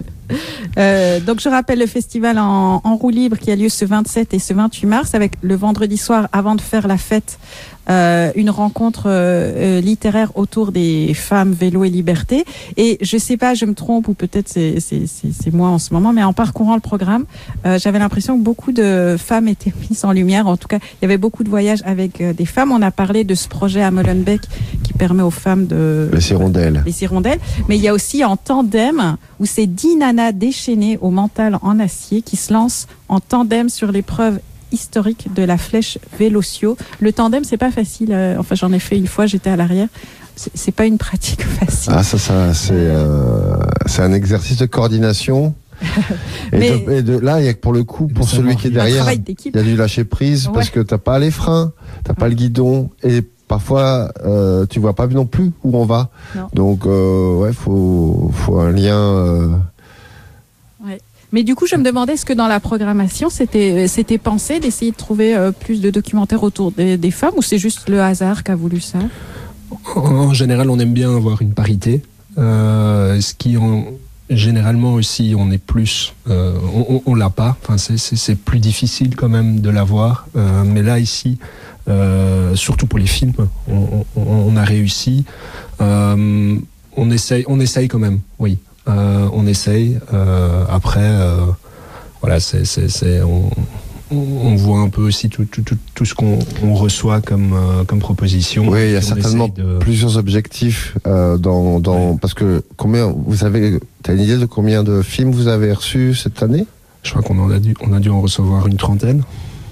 [SPEAKER 1] Euh, donc je rappelle le festival en, en roue libre qui a lieu ce vingt-sept et ce vingt-huit mars avec le vendredi soir avant de faire la fête euh, une rencontre euh, littéraire autour des femmes, vélo et liberté. Et je sais pas, je me trompe ou peut-être c'est, c'est, c'est, c'est moi en ce moment, mais en parcourant le programme, euh, j'avais l'impression que beaucoup de femmes étaient mises en lumière. En tout cas, il y avait beaucoup de voyages avec euh, des femmes. On a parlé de ce projet à Molenbeek qui permet aux femmes de...
[SPEAKER 3] Les hirondelles.
[SPEAKER 1] Les hirondelles. Mais il y a aussi en tandem où c'est dix nanas déchaînées au mental en acier qui se lancent en tandem sur l'épreuve historique de la flèche Vélotio. Le tandem, c'est pas facile. Euh, enfin, j'en ai fait une fois, j'étais à l'arrière. C'est, c'est pas une pratique facile.
[SPEAKER 3] Ah, ça, ça c'est, euh, c'est un exercice de coordination. et,
[SPEAKER 1] Mais,
[SPEAKER 3] de, et de là, il y a que pour le coup, pour celui qui est derrière, il y a du lâcher prise ouais. parce que t'as pas les freins, t'as ouais. pas le guidon et parfois euh, tu vois pas non plus où on va. Non. Donc euh, ouais, faut faut un lien. Euh...
[SPEAKER 1] Ouais. Mais du coup, je me demandais, est-ce que dans la programmation, c'était, c'était pensé d'essayer de trouver euh, plus de documentaires autour des, des femmes ou c'est juste le hasard qui a voulu ça ?
[SPEAKER 2] En général, on aime bien avoir une parité. Euh, ce qui, en, généralement aussi, on est plus... Euh, on, on l'a pas. Enfin, c'est, c'est, c'est plus difficile quand même de l'avoir. Euh, mais là, ici, euh, surtout pour les films, on, on, on a réussi. Euh, on essaye, on essaye quand même, oui. Euh, on essaye. Euh, après, euh, voilà, c'est, c'est, c'est, on, on voit un peu aussi tout, tout, tout, tout ce qu'on on reçoit comme, euh, comme proposition.
[SPEAKER 3] Oui, il y a certainement de... plusieurs objectifs euh, dans, dans ouais. Parce que combien vous avez, t'as une idée de combien de films vous avez reçus cette année ?
[SPEAKER 2] Je crois qu'on en a dû, on a dû en recevoir une trentaine.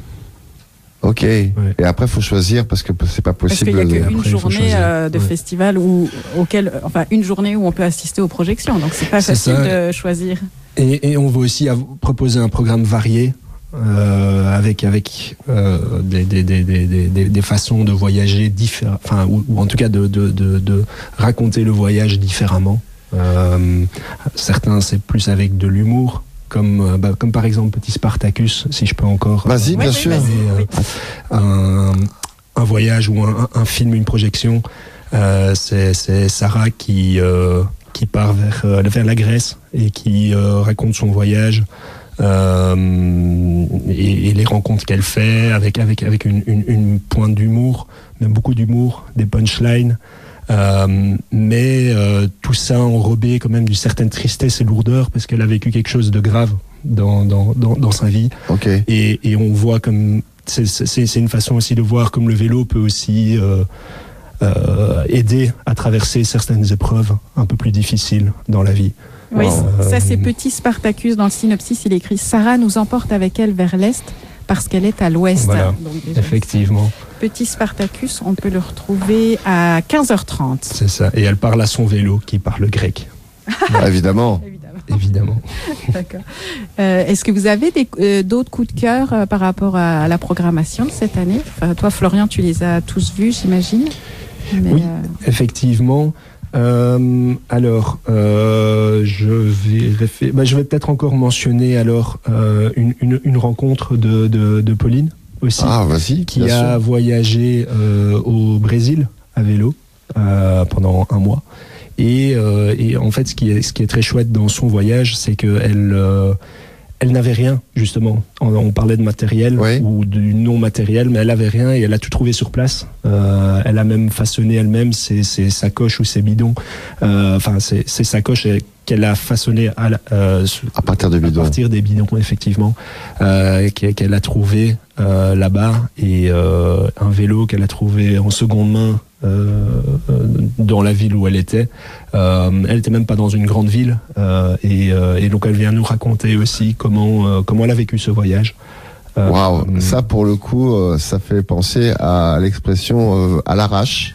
[SPEAKER 3] Ok. Ouais. Et après, il faut choisir parce que c'est pas possible.
[SPEAKER 1] Parce qu'il y a qu'une
[SPEAKER 2] après,
[SPEAKER 1] journée euh, de ouais. festival où, auquel, enfin, une journée où on peut assister aux projections. Donc, c'est pas c'est facile ça. de choisir.
[SPEAKER 2] Et, et on veut aussi proposer un programme varié. Euh, avec avec euh, des, des, des, des, des, des façons de voyager différentes, enfin ou, ou en tout cas de, de, de, de raconter le voyage différemment. Euh, certains c'est plus avec de l'humour, comme bah, comme par exemple Petit Spartacus, si je peux encore.
[SPEAKER 3] Vas-y, bien oui, sûr.
[SPEAKER 2] Euh, un, un voyage ou un, un film, une projection. Euh, c'est, c'est Sarah qui euh, qui part vers vers la Grèce et qui euh, raconte son voyage. Euh, et, et les rencontres qu'elle fait avec avec avec une, une, une pointe d'humour, même beaucoup d'humour, des punchlines, euh, mais euh, tout ça enrobé quand même d'une certaine tristesse et lourdeur parce qu'elle a vécu quelque chose de grave dans dans dans, dans sa vie.
[SPEAKER 3] Okay.
[SPEAKER 2] Et et on voit comme c'est c'est c'est une façon aussi de voir comme le vélo peut aussi euh, euh, aider à traverser certaines épreuves un peu plus difficiles dans la vie.
[SPEAKER 1] Oui, euh, ça c'est Petit Spartacus. Dans le synopsis, il écrit « Sarah nous emporte avec elle vers l'Est parce qu'elle est à l'Ouest. »
[SPEAKER 2] Voilà, donc, déjà, effectivement.
[SPEAKER 1] Petit Spartacus, on peut le retrouver à quinze heures trente.
[SPEAKER 2] C'est ça, et elle parle à son vélo qui parle grec.
[SPEAKER 3] Ah, évidemment.
[SPEAKER 1] Évidemment.
[SPEAKER 2] Évidemment.
[SPEAKER 1] D'accord. Euh, est-ce que vous avez des, euh, d'autres coups de cœur euh, par rapport à, à la programmation de cette année ? Enfin, toi, Florian, tu les as tous vus, j'imagine.
[SPEAKER 2] Mais, oui, euh... effectivement. Euh, alors, euh, je vais réfé- bah, je vais peut-être encore mentionner alors euh, une, une, une rencontre de, de, de Pauline aussi,
[SPEAKER 3] ah, vas-y,
[SPEAKER 2] qui a sûr. voyagé euh, au Brésil à vélo euh, pendant un mois Et, euh, et en fait, ce qui est, ce qui est très chouette dans son voyage, c'est qu'elle euh, elle n'avait rien, justement. On, on parlait de matériel
[SPEAKER 3] oui.
[SPEAKER 2] ou du non matériel, mais elle avait rien et elle a tout trouvé sur place. Euh, elle a même façonné elle-même ses, ses sacoches ou ses bidons. Euh, enfin, ses, ses sacoches qu'elle a façonnées à, euh,
[SPEAKER 3] à partir de bidons.
[SPEAKER 2] À partir des bidons, effectivement, euh, qu'elle a trouvé euh, là-bas, et euh, un vélo qu'elle a trouvé en seconde main euh, dans la ville où elle était. Euh, elle était même pas dans une grande ville, euh, et, euh, et donc elle vient nous raconter aussi comment euh, comment elle a vécu ce voyage.
[SPEAKER 3] Waouh, wow. Ça pour le coup, euh, ça fait penser à l'expression euh, à l'arrache.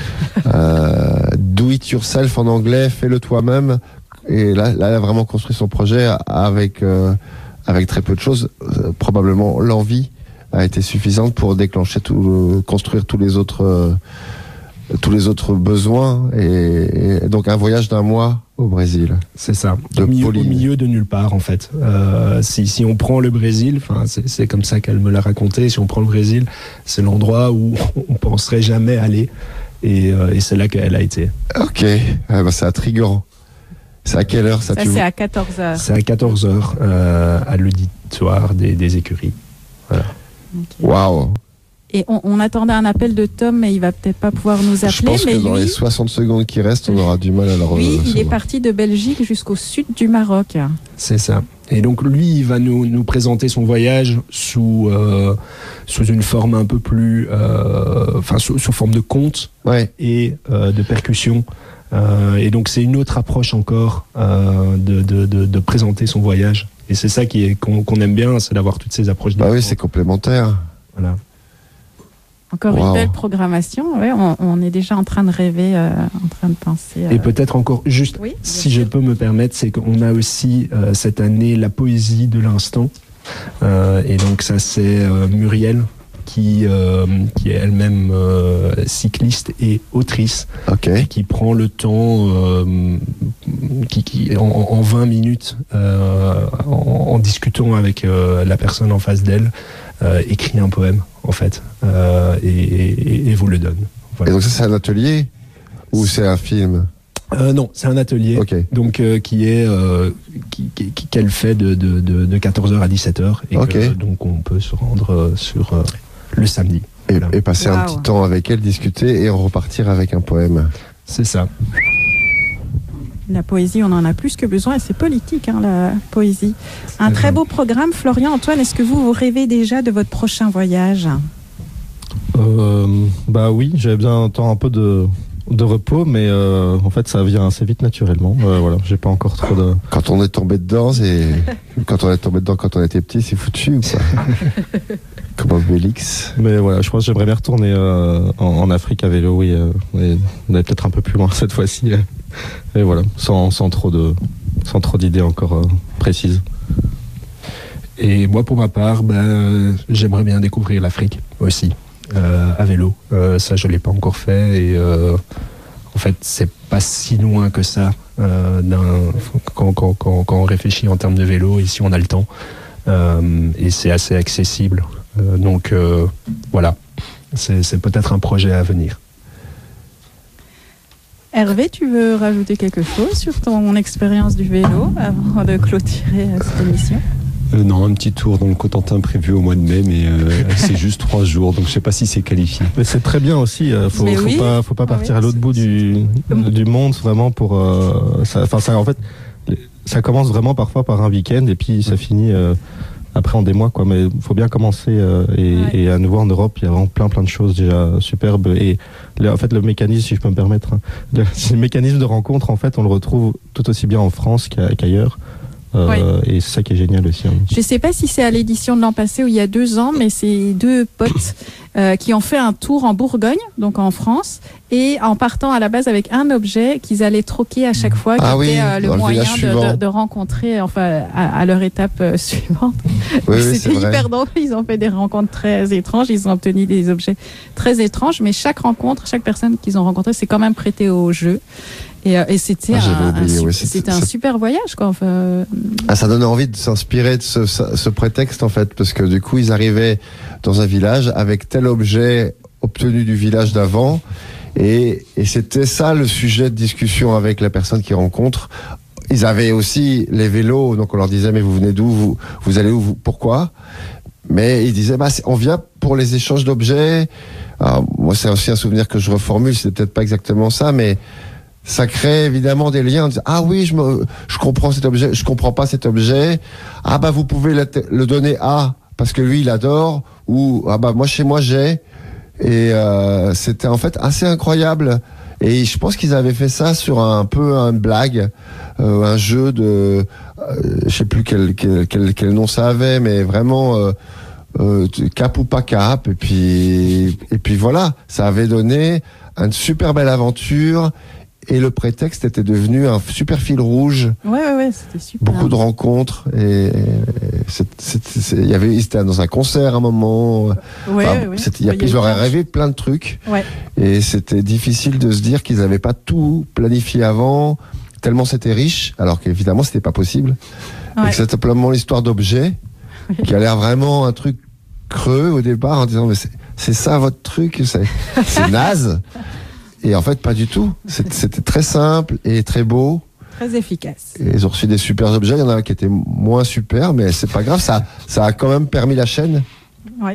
[SPEAKER 3] euh, do it yourself en anglais, fais-le toi-même. Et là, là, elle a vraiment construit son projet avec euh, avec très peu de choses. Euh, probablement l'envie a été suffisante pour déclencher tout, euh, construire tous les autres euh, tous les autres besoins. Et, et donc un voyage d'un mois au Brésil.
[SPEAKER 2] C'est ça. Au milieu, au milieu de nulle part, en fait. Euh, si si on prend le Brésil, enfin c'est c'est comme ça qu'elle me l'a raconté. Si on prend le Brésil, c'est l'endroit où on penserait jamais aller, et, euh, et c'est là qu'elle a été.
[SPEAKER 3] Ok, ah bah, c'est intriguant. C'est à quelle heure ça,
[SPEAKER 1] ça c'est à quatorze heures.
[SPEAKER 2] C'est à quatorze heures euh, à l'auditoire des, des écuries. Voilà.
[SPEAKER 3] Waouh. Wow.
[SPEAKER 1] Et on, on attendait un appel de Tom, mais il va peut-être pas pouvoir nous appeler.
[SPEAKER 3] Je pense
[SPEAKER 1] mais
[SPEAKER 3] que
[SPEAKER 1] lui,
[SPEAKER 3] dans les soixante secondes qui restent, on aura du mal à la
[SPEAKER 1] Lui,
[SPEAKER 3] recevoir.
[SPEAKER 1] il est parti de Belgique jusqu'au sud du Maroc.
[SPEAKER 2] C'est ça. Et donc lui, il va nous, nous présenter son voyage sous, euh, sous une forme un peu plus... Euh, enfin, sous, sous forme de conte
[SPEAKER 3] ouais.
[SPEAKER 2] et euh, de percussion. Euh, et donc c'est une autre approche encore euh, de, de, de, de présenter son voyage. Et c'est ça qui est, qu'on, qu'on aime bien, c'est d'avoir toutes ces approches.
[SPEAKER 3] Bah oui, c'est complémentaire.
[SPEAKER 2] Voilà.
[SPEAKER 1] Encore wow. une belle programmation. Ouais, on, on est déjà en train de rêver, euh, en train de penser. Euh...
[SPEAKER 2] Et peut-être encore juste, oui, si sûr. je peux me permettre, c'est qu'on a aussi euh, cette année la poésie de l'instant. Euh, et donc ça c'est euh, Muriel. Qui, euh, qui est elle-même euh, cycliste et autrice,
[SPEAKER 3] okay.
[SPEAKER 2] qui prend le temps, euh, qui, qui, en, en vingt minutes, euh, en, en discutant avec euh, la personne en face d'elle, euh, écrit un poème, en fait, euh, et, et, et vous le donne.
[SPEAKER 3] Voilà. Et donc ça, c'est un atelier ou c'est un film ?
[SPEAKER 2] Euh, non, c'est un atelier,
[SPEAKER 3] okay.
[SPEAKER 2] donc euh, qui est euh, qui, qui, qu'elle fait de, de, de, de quatorze heures à dix-sept heures, et
[SPEAKER 3] okay.
[SPEAKER 2] que, donc on peut se rendre euh, sur... Euh, le samedi.
[SPEAKER 3] Et, voilà. et passer wow. un petit temps avec elle, discuter et repartir avec un poème.
[SPEAKER 2] C'est ça.
[SPEAKER 1] La poésie, on en a plus que besoin, et c'est politique, hein, la poésie. Un très beau programme. Florian, Antoine, est-ce que vous, vous rêvez déjà de votre prochain voyage ?
[SPEAKER 4] euh, Bah oui, j'avais besoin d'un temps un peu de... de repos, mais euh, en fait ça vient assez vite naturellement. Euh, voilà, j'ai pas encore trop de.
[SPEAKER 3] Quand on est tombé dedans, c'est quand on est tombé dedans quand on était petit, c'est foutu ou quoi. Comme Obélix.
[SPEAKER 4] Mais voilà, je pense que j'aimerais bien retourner euh, en, en Afrique à vélo, oui, euh, et d'aller peut-être un peu plus loin cette fois-ci. Et voilà, sans, sans trop de, sans trop d'idées encore euh, précises.
[SPEAKER 2] Et moi, pour ma part, ben, j'aimerais bien découvrir l'Afrique aussi. Euh, à vélo, euh, ça je l'ai pas encore fait, et euh, en fait c'est pas si loin que ça euh, d'un, quand, quand, quand, quand on réfléchit en termes de vélo, ici on a le temps, euh, et c'est assez accessible, euh, donc euh, voilà, c'est, c'est peut-être un projet à venir.
[SPEAKER 1] Hervé, tu veux rajouter quelque chose sur ton expérience du vélo avant de clôturer cette émission ?
[SPEAKER 5] Euh, non, un petit tour dans le Cotentin prévu au mois de mai, mais euh, c'est juste trois jours, donc je sais pas si c'est qualifié.
[SPEAKER 4] Mais c'est très bien aussi. Euh, faut, faut
[SPEAKER 1] oui.
[SPEAKER 4] pas, faut pas partir
[SPEAKER 1] oui,
[SPEAKER 4] à l'autre bout du du monde vraiment pour. Euh, ça, enfin, ça, en fait, ça commence vraiment parfois par un week-end et puis ça finit euh, après en des mois, quoi. Mais faut bien commencer. Euh, et, ouais. et à nouveau en Europe, il y a vraiment plein, plein de choses déjà superbes. Et le, en fait, le mécanisme, si je peux me permettre, hein, le, le mécanisme de rencontre, en fait, on le retrouve tout aussi bien en France qu'a, qu'ailleurs. Euh, oui. Et c'est ça qui est génial aussi. Hein.
[SPEAKER 1] Je ne sais pas si c'est à l'édition de l'an passé ou il y a deux ans, mais c'est deux potes euh, qui ont fait un tour en Bourgogne, donc en France, et en partant à la base avec un objet qu'ils allaient troquer à chaque fois, qui
[SPEAKER 3] ah
[SPEAKER 1] était
[SPEAKER 3] oui,
[SPEAKER 1] euh, le moyen de, de, de rencontrer, enfin, à, à leur étape euh, suivante.
[SPEAKER 3] Oui, oui,
[SPEAKER 1] c'était hyper drôle. Ils ont fait des rencontres très étranges, ils ont obtenu des objets très étranges, mais chaque rencontre, chaque personne qu'ils ont rencontrée, s'est quand même prêtée au jeu. Et, et c'était, ah, un, oublié, un, oui, c'était, c'était un super voyage, quoi. Enfin...
[SPEAKER 3] Ah, ça donnait envie de s'inspirer de ce, ce prétexte, en fait, parce que du coup, ils arrivaient dans un village avec tel objet obtenu du village d'avant, Et, et c'était ça le sujet de discussion avec la personne qui rencontre. Ils avaient aussi les vélos, donc on leur disait, mais vous venez d'où, vous, vous allez où, vous, pourquoi? Mais ils disaient, bah, on vient pour les échanges d'objets. Alors, moi, c'est aussi un souvenir que je reformule, c'est peut-être pas exactement ça, mais ça crée évidemment des liens. Ah oui, je me, je comprends cet objet, je comprends pas cet objet. Ah bah, vous pouvez le, le donner à, parce que lui, il adore, ou, ah bah, moi, chez moi, j'ai. Et, euh, c'était en fait assez incroyable. Et je pense qu'ils avaient fait ça sur un, un peu une blague, euh, un jeu de, euh, je sais plus quel, quel, quel, quel nom ça avait, mais vraiment, euh, euh, cap ou pas cap. Et puis, et puis voilà, ça avait donné une super belle aventure. Et le prétexte était devenu un super fil rouge.
[SPEAKER 1] Ouais, ouais, ouais, c'était super.
[SPEAKER 3] Beaucoup de rencontres. Et, il y avait, c'était dans un concert à un moment.
[SPEAKER 1] Ouais,
[SPEAKER 3] enfin,
[SPEAKER 1] ouais, ouais.
[SPEAKER 3] Il y a, ils auraient rêvé plein de trucs.
[SPEAKER 1] Ouais.
[SPEAKER 3] Et c'était difficile de se dire qu'ils n'avaient pas tout planifié avant, tellement c'était riche, alors qu'évidemment c'était pas possible. Ouais. Et que c'était simplement l'histoire d'objets, qui a l'air vraiment un truc creux au départ, en disant mais c'est, c'est ça votre truc, c'est, c'est naze. Et en fait, pas du tout. C'était très simple et très beau.
[SPEAKER 1] Très efficace.
[SPEAKER 3] Et ils ont reçu des super objets. Il y en a un qui était moins super, mais c'est pas grave. Ça, ça a quand même permis la chaîne.
[SPEAKER 1] Ouais.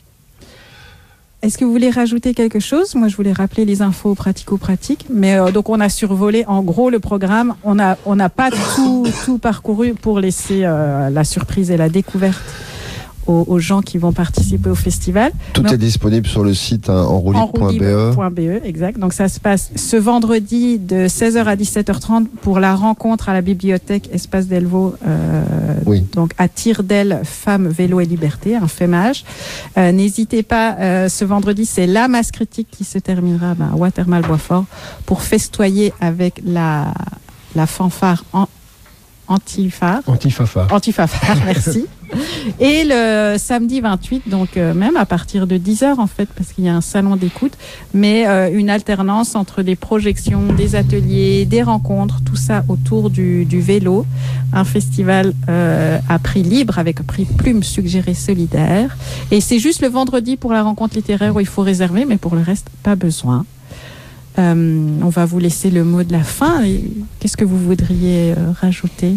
[SPEAKER 1] Est-ce que vous voulez rajouter quelque chose? Moi, je voulais rappeler les infos pratico-pratiques. Mais euh, donc, on a survolé en gros le programme. On a, on n'a pas tout, tout parcouru pour laisser euh, la surprise et la découverte aux, aux gens qui vont participer au festival.
[SPEAKER 3] Tout
[SPEAKER 1] Donc,
[SPEAKER 3] est disponible sur le site hein, enroulib point b e.
[SPEAKER 1] Exact. Donc ça se passe ce vendredi de seize heures à dix-sept heures trente pour la rencontre à la bibliothèque Espace Delvaux, euh,
[SPEAKER 3] oui.
[SPEAKER 1] donc à Tire-d'Aile, Femmes, Vélo et Liberté, un FEMAGE. Euh, n'hésitez pas, euh, ce vendredi, c'est la masse critique qui se terminera ben, à Watermal-Boisfort pour festoyer avec la, la fanfare en Antifare.
[SPEAKER 2] Antifafare.
[SPEAKER 1] Antifafare, merci. Et le samedi vingt-huit, donc euh, même à partir de dix heures en fait, parce qu'il y a un salon d'écoute, mais euh, une alternance entre des projections, des ateliers, des rencontres, tout ça autour du, du vélo. Un festival euh, à prix libre avec prix Plume Suggéré Solidaire. Et c'est juste le vendredi pour la rencontre littéraire où il faut réserver, mais pour le reste, pas besoin. Euh, on va vous laisser le mot de la fin. Qu'est-ce que vous voudriez euh, rajouter?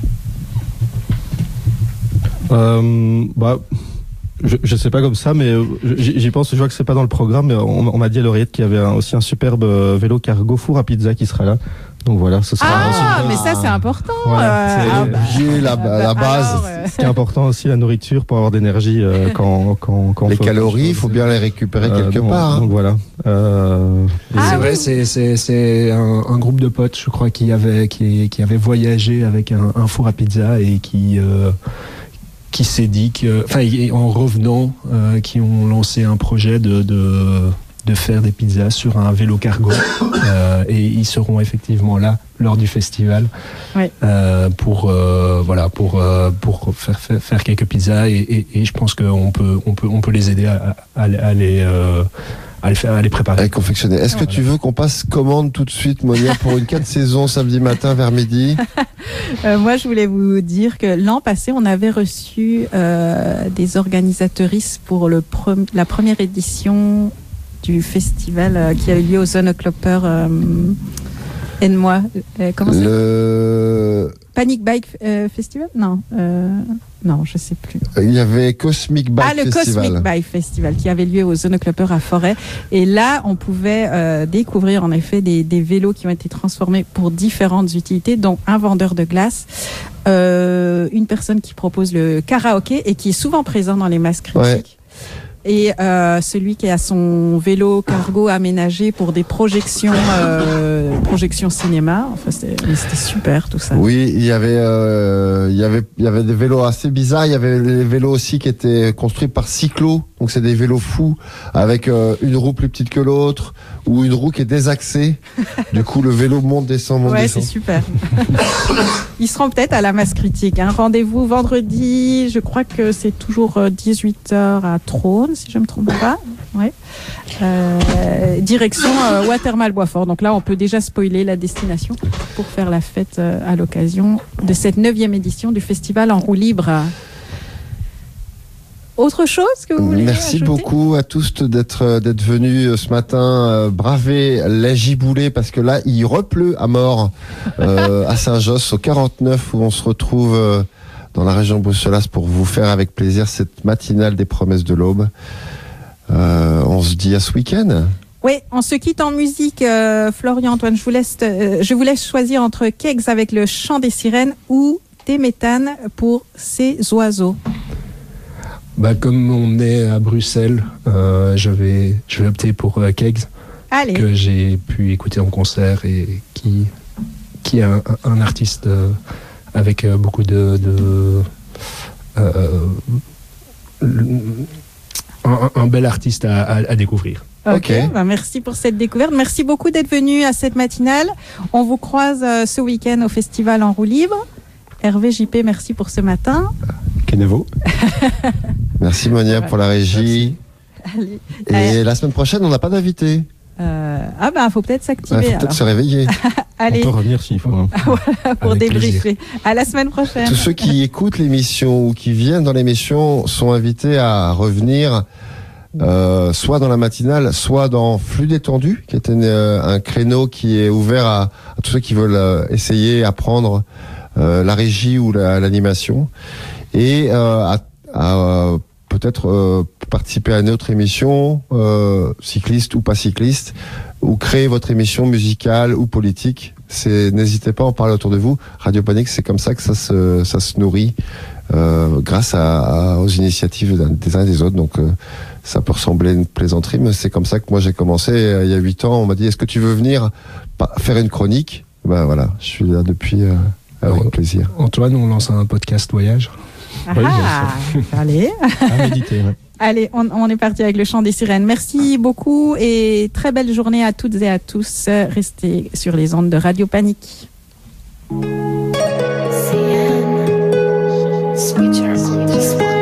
[SPEAKER 4] euh, bah, je, je sais pas comme ça, mais j'y pense. Je vois que c'est pas dans le programme, mais on, on m'a dit à l'oreillette qu'il y avait un, aussi un superbe vélo cargo four à pizza qui sera là. Donc voilà, ce sera
[SPEAKER 1] ah,
[SPEAKER 4] aussi...
[SPEAKER 1] mais ça c'est important.
[SPEAKER 4] Voilà, c'est
[SPEAKER 1] euh,
[SPEAKER 3] ah, bah, la, la base.
[SPEAKER 1] Alors, euh...
[SPEAKER 4] Ce qui est important aussi, la nourriture pour avoir d'énergie euh, quand, quand, quand
[SPEAKER 3] les
[SPEAKER 4] faut
[SPEAKER 3] calories, il faut bien les récupérer
[SPEAKER 4] euh,
[SPEAKER 3] quelque
[SPEAKER 4] donc,
[SPEAKER 3] part. Hein.
[SPEAKER 4] Donc voilà. Euh,
[SPEAKER 2] ah, c'est
[SPEAKER 1] oui.
[SPEAKER 2] vrai, c'est c'est c'est un, un groupe de potes, je crois, qui avait qui qui avait voyagé avec un, un four à pizza et qui euh, qui s'est dit que, enfin, en revenant, euh, qui ont lancé un projet de, de de faire des pizzas sur un vélo cargo euh, et ils seront effectivement là lors du festival
[SPEAKER 1] oui.
[SPEAKER 2] euh, pour euh, voilà pour euh, pour faire, faire faire quelques pizzas et, et, et je pense qu'on peut on peut on peut les aider à, à, à les euh, à les faire à les préparer,
[SPEAKER 3] à les confectionner. Est-ce que voilà. tu veux qu'on passe commande tout de suite, Monia, pour une quatre saisons samedi matin vers midi?
[SPEAKER 1] euh, Moi, je voulais vous dire que l'an passé, on avait reçu euh, des organisatrices pour le pre- la première édition du festival euh, qui a eu lieu au Zone Klopper euh, Aide-moi. Euh, comment ça
[SPEAKER 3] Le
[SPEAKER 1] Panic Bike euh, Festival Non, euh, non, je sais plus.
[SPEAKER 3] Il y avait Cosmic Bike
[SPEAKER 1] Festival. Ah, le
[SPEAKER 3] Festival.
[SPEAKER 1] Cosmic Bike Festival qui avait lieu au Zone Klopper à Forêt. Et là, on pouvait euh, découvrir en effet des, des vélos qui ont été transformés pour différentes utilités, dont un vendeur de glace, euh, une personne qui propose le karaoké et qui est souvent présent dans les masses critiques. Ouais. Et euh, celui qui a son vélo cargo aménagé pour des projections, euh, projections cinéma. Enfin, c'était, c'était super tout ça.
[SPEAKER 3] Oui, il y avait, euh, il y avait, il y avait des vélos assez bizarres. Il y avait des vélos aussi qui étaient construits par Cyclo. Donc c'est des vélos fous avec euh, une roue plus petite que l'autre ou une roue qui est désaxée. Du coup, le vélo monte, descend, monte,
[SPEAKER 1] ouais,
[SPEAKER 3] descend.
[SPEAKER 1] Ouais, c'est super. Ils seront peut-être à la masse critique. Hein. Rendez-vous vendredi. Je crois que c'est toujours dix-huit heures à Trône, si je me trompe pas. Ouais. Euh, direction euh, Watermal-Boisfort. Donc là, on peut déjà spoiler la destination pour faire la fête euh, à l'occasion de cette neuvième édition du festival en roue libre. Autre chose que vous voulez
[SPEAKER 3] Merci
[SPEAKER 1] ajouter?
[SPEAKER 3] beaucoup à tous d'être d'être venus ce matin euh, braver la giboulée, parce que là il repleut à mort euh, à Saint-Josse au quarante-neuf, où on se retrouve euh, dans la région de Bruxelles pour vous faire avec plaisir cette matinale des promesses de l'aube. Euh, on se dit à ce week-end.
[SPEAKER 1] Oui, on se quitte en musique. Euh, Florian, Antoine, je vous laisse, euh, je vous laisse choisir entre Kegs avec le chant des sirènes ou Thé Méthane pour ces oiseaux.
[SPEAKER 2] Bah, comme on est à Bruxelles, euh, je, vais, je vais opter pour euh, Kegs,
[SPEAKER 1] Allez.
[SPEAKER 2] que j'ai pu écouter en concert et qui, qui est un, un artiste euh, avec euh, beaucoup de... de euh, un, un bel artiste à, à, à découvrir.
[SPEAKER 1] Ok,
[SPEAKER 3] Ok.
[SPEAKER 1] bah merci pour cette découverte. Merci beaucoup d'être venu à cette matinale. On vous croise euh, ce week-end au festival en roue libre. Hervé, J P, merci pour ce matin.
[SPEAKER 5] Kenevo.
[SPEAKER 3] Merci Monia pour la régie.
[SPEAKER 1] Allez.
[SPEAKER 3] Et
[SPEAKER 1] Allez.
[SPEAKER 3] la semaine prochaine, on n'a pas d'invité.
[SPEAKER 1] Euh, ah bah, faut peut-être
[SPEAKER 3] Il
[SPEAKER 1] s'activer.
[SPEAKER 3] faut
[SPEAKER 1] alors.
[SPEAKER 3] peut-être se réveiller.
[SPEAKER 1] Allez,
[SPEAKER 4] On peut revenir s'il faut. Hein.
[SPEAKER 1] pour
[SPEAKER 2] Avec
[SPEAKER 1] débriefer. À la semaine prochaine.
[SPEAKER 3] Tous ceux qui écoutent l'émission ou qui viennent dans l'émission sont invités à revenir euh, soit dans la matinale, soit dans Flux détendu, qui est un, euh, un créneau qui est ouvert à, à tous ceux qui veulent euh, essayer, apprendre euh, la régie ou la- l'animation, et euh, à, à, euh, peut-être euh, participer à une autre émission, euh, cycliste ou pas cycliste, ou créer votre émission musicale ou politique. C'est, n'hésitez pas à en parler autour de vous. Radio Panique, c'est comme ça que ça se, ça se nourrit, euh, grâce à, à- aux initiatives d'un- des uns et des autres. Donc, euh, ça peut ressembler à une plaisanterie, mais c'est comme ça que moi j'ai commencé. Euh, il y a huit ans, on m'a dit, est-ce que tu veux venir pa- faire une chronique? Ben voilà, je suis là depuis, euh, avec
[SPEAKER 2] Alors,
[SPEAKER 3] plaisir.
[SPEAKER 2] Antoine, on lance un podcast voyage.
[SPEAKER 1] Ah,
[SPEAKER 4] Oui,
[SPEAKER 1] allez.
[SPEAKER 4] À méditer. Ouais.
[SPEAKER 1] Allez, on, on est parti avec le chant des sirènes. Merci beaucoup et très belle journée à toutes et à tous. Restez sur les ondes de Radio Panique.